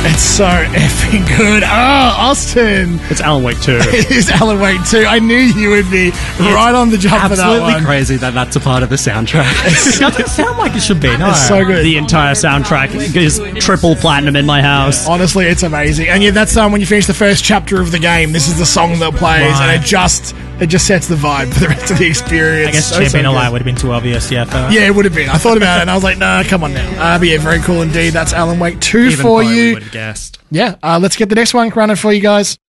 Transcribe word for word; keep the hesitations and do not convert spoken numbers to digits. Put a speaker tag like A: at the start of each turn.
A: It's so effing good. Oh, Austin.
B: It's Alan Wake two.
A: It is Alan Wake two. I knew you would be right on the jump for that one.
C: Absolutely crazy that that's a part of the soundtrack. It doesn't sound like it should be, no.
A: It's so good.
B: The entire soundtrack is triple platinum in my house.
A: Honestly, it's amazing. And yeah, that's um, when you finish the first chapter of the game, this is the song that plays,
D: Right.
A: and it just it just sets the vibe for the rest of the experience.
D: I guess
A: So, so
D: Champion
A: good.
D: Alive would have been too obvious, yeah. For
A: Yeah, it would have been. I thought about it and I was like, nah, come on now. Uh, but yeah, very cool indeed. That's Alan Wake two
C: Even
A: for
C: Chloe
A: you.
C: would have guessed.
A: Yeah, uh, let's get the next one running for you guys.